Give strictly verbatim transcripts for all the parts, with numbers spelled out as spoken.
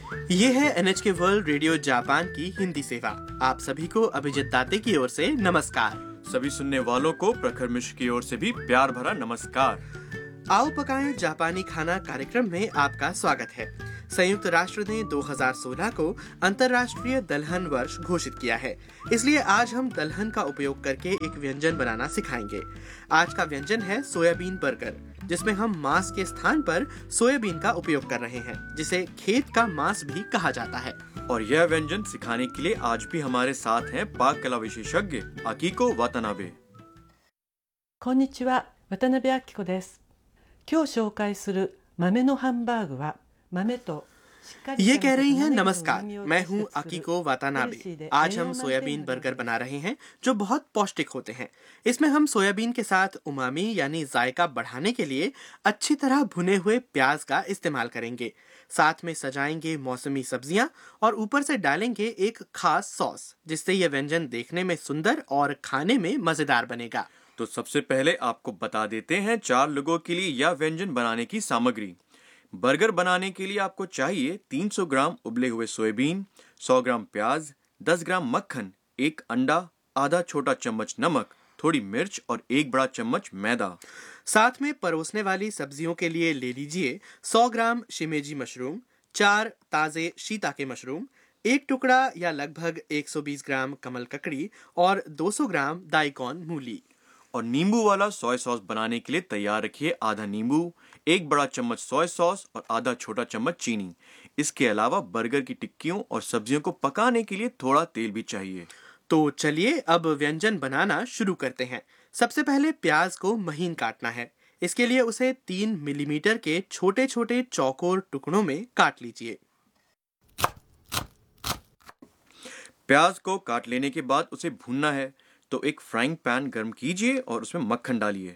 ये है N H के वर्ल्ड रेडियो जापान की हिंदी सेवा। आप सभी को अभिजीत दाते की ओर से नमस्कार। सभी सुनने वालों को प्रखर मिश्र की ओर से भी प्यार भरा नमस्कार। आओ पकाएं जापानी खाना कार्यक्रम में आपका स्वागत है। संयुक्त राष्ट्र ने दो हज़ार सोलह को अंतर्राष्ट्रीय दलहन वर्ष घोषित किया है, इसलिए आज हम दलहन का उपयोग करके एक व्यंजन बनाना सिखाएंगे। आज का व्यंजन है सोयाबीन बर्गर, जिसमें हम मांस के स्थान पर सोयाबीन का उपयोग कर रहे हैं, जिसे खेत का मांस भी कहा जाता है। और यह व्यंजन सिखाने के लिए आज भी हमारे साथ हैं पाक कला विशेषज्ञ अकीको वातानाबे। こんにちは、渡辺明子です。今日紹介する豆のハンバーグは豆と ये कह रही हैं नमस्कार, मैं हूं अकीको वातानाबे। आज हम सोयाबीन बर्गर बना रहे हैं जो बहुत पौष्टिक होते हैं। इसमें हम सोयाबीन के साथ उमामी यानी जायका बढ़ाने के लिए अच्छी तरह भुने हुए प्याज का इस्तेमाल करेंगे। साथ में सजाएंगे मौसमी सब्जियां और ऊपर से डालेंगे एक खास सॉस, जिससे यह व्यंजन देखने में सुंदर और खाने में मजेदार बनेगा। तो सबसे पहले आपको बता देते हैं चार लोगों के लिए यह व्यंजन बनाने की सामग्री। बर्गर बनाने के लिए आपको चाहिए तीन सौ ग्राम उबले हुए सोयाबीन, सौ ग्राम प्याज, दस ग्राम मक्खन, एक अंडा, आधा छोटा चम्मच नमक, थोड़ी मिर्च और एक बड़ा चम्मच मैदा। साथ में परोसने वाली सब्जियों के लिए ले लीजिए सौ ग्राम शिमेजी मशरूम, चार ताजे शीताके मशरूम, एक टुकड़ा या लगभग एक सौ बीस ग्राम कमल ककड़ी और दो सौ ग्राम दाइकॉन मूली। और नींबू वाला सोया सॉस बनाने के लिए तैयार रखिए आधा नींबू, एक बड़ा चम्मच सोया सॉस और आधा छोटा चम्मच चीनी। इसके अलावा बर्गर की टिक्कियों और सब्जियों को पकाने के लिए थोड़ा तेल भी चाहिए। तो चलिए अब व्यंजन बनाना शुरू करते हैं। सबसे पहले प्याज को महीन काटना है। इसके लिए उसे तीन मिलीमीटर के छोटे छोटे चौकोर टुकड़ों में काट लीजिए। प्याज को काट लेने के बाद उसे भूनना है, तो एक फ्राइंग पैन गर्म कीजिए और उसमें मक्खन डालिए।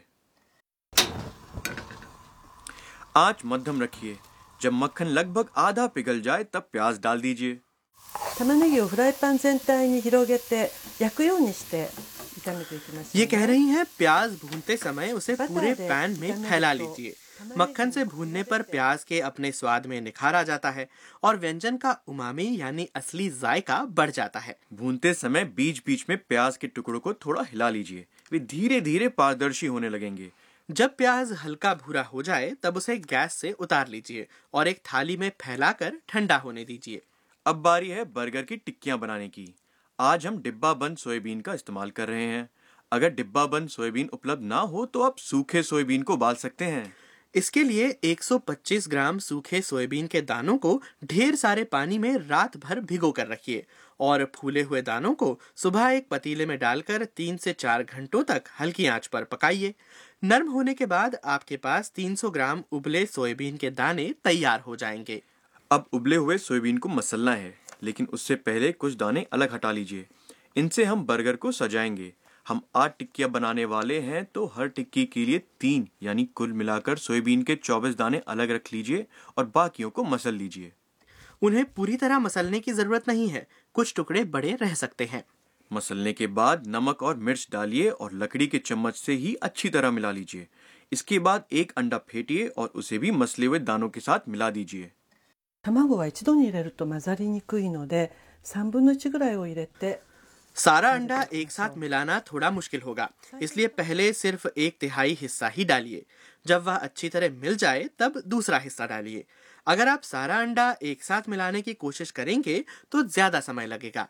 आंच मध्यम रखिए। जब मक्खन लगभग आधा पिघल जाए तब प्याज डाल दीजिए। 玉ねぎをフライパン全体に広げて焼くようにして炒めていきます。 ये कह रही हैं प्याज भूनते समय उसे पूरे पैन में फैला लीजिए। मक्खन से भूनने पर प्याज के अपने स्वाद में निखार आ जाता है और व्यंजन का उमामी यानी असली जायका बढ़ जाता है। भूनते समय बीच बीच में प्याज के टुकड़ों को थोड़ा हिला लीजिए, वे धीरे धीरे पारदर्शी होने लगेंगे। जब प्याज हल्का भूरा हो जाए तब उसे गैस से उतार लीजिए और एक थाली में फैलाकर ठंडा होने दीजिए। अब बारी है बर्गर की टिक्कियां बनाने की। आज हम डिब्बा बंद सोयाबीन का इस्तेमाल कर रहे हैं। अगर डिब्बा बंद सोयाबीन उपलब्ध ना हो तो आप सूखे सोयाबीन को उबाल सकते हैं। इसके लिए एक सौ पच्चीस ग्राम सूखे सोयाबीन के दानों को ढेर सारे पानी में रात भर भिगो कर रखिए और फूले हुए दानों को सुबह एक पतीले में डालकर तीन से चार घंटों तक हल्की आंच पर पकाइए। नरम होने के बाद आपके पास तीन सौ ग्राम उबले सोयाबीन के दाने तैयार हो जाएंगे। अब उबले हुए सोयाबीन को मसलना है, लेकिन उससे पहले कुछ दाने अलग हटा लीजिए। इनसे हम बर्गर को सजाएंगे। हम आठ टिक्कियां बनाने वाले हैं, तो हर टिक्की के लिए तीन यानी कुल मिलाकर सोयाबीन के चौबीस दाने अलग रख लीजिए और बाकियों को मसल लीजिए। उन्हें पूरी तरह मसलने की जरूरत नहीं है, कुछ टुकड़े बड़े रह सकते हैं। मसलने के बाद नमक और मिर्च डालिए और लकड़ी के चम्मच से ही अच्छी तरह मिला लीजिए। इसके बाद एक अंडा फेंटिए और उसे भी मसले हुए दानों के साथ मिला दीजिए। 卵は一度に入れると混ざりにくいのでさんぶんのいちぐらいを入れて सारा अंडा एक साथ मिलाना थोड़ा मुश्किल होगा, इसलिए पहले सिर्फ एक तिहाई हिस्सा ही डालिए। जब वह अच्छी तरह मिल जाए तब दूसरा हिस्सा डालिए। अगर आप सारा अंडा एक साथ मिलाने की कोशिश करेंगे तो ज्यादा समय लगेगा।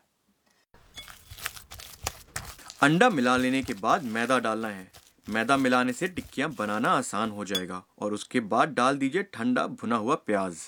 अंडा मिला लेने के बाद मैदा डालना है। मैदा मिलाने से टिक्कियां बनाना आसान हो जाएगा और उसके बाद डाल दीजिए ठंडा भुना हुआ प्याज।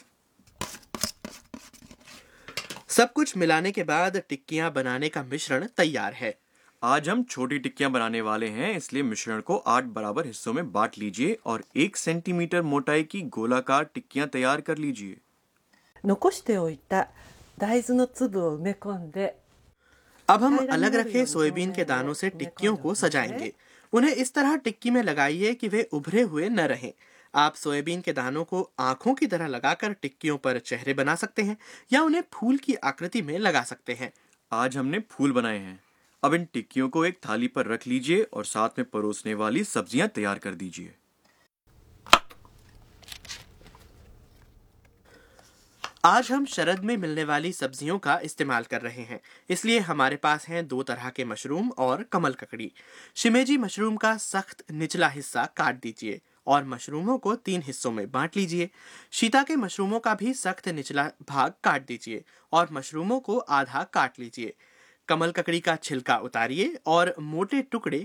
सब कुछ मिलाने के बाद टिक्कियां बनाने का मिश्रण तैयार है। आज हम छोटी टिक्कियां बनाने वाले हैं, इसलिए मिश्रण को आठ बराबर हिस्सों में बांट लीजिए और एक सेंटीमीटर मोटाई की गोलाकार टिक्कियां तैयार कर लीजिए। 残しておいた大豆の粒を埋め込んで अब हम अलग रखे सोयाबीन के दानों से टिक्कियों को सजाएंगे। उन्हें इस तरह टिक्की में लगाइए कि वे उभरे हुए न रहें। आप सोयाबीन के दानों को आंखों की तरह लगाकर टिक्कियों पर चेहरे बना सकते हैं या उन्हें फूल की आकृति में लगा सकते हैं। आज हमने फूल बनाए हैं। अब इन टिक्कियों को एक थाली पर रख लीजिए और साथ में परोसने वाली सब्जियां तैयार कर दीजिए। आज हम शरद में मिलने वाली सब्जियों का इस्तेमाल कर रहे हैं, इसलिए हमारे पास हैं दो तरह के मशरूम और कमल ककड़ी। शिमेजी मशरूम का सख्त निचला हिस्सा काट दीजिए और मशरूमों को तीन हिस्सों में बांट लीजिए। शीता के मशरूमों का भी सख्त निचला भाग काट दीजिए और मशरूमों को आधा काट लीजिए। कमल ककड़ी का छिलका उतारिए और मोटे टुकड़े